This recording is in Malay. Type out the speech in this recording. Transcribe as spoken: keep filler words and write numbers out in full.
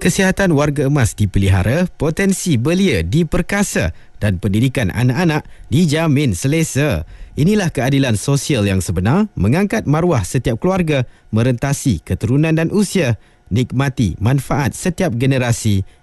Kesihatan warga emas dipelihara, potensi belia diperkasa dan pendidikan anak-anak dijamin selesa. Inilah keadilan sosial yang sebenar, mengangkat maruah setiap keluarga, merentasi keturunan dan usia, nikmati manfaat setiap generasi.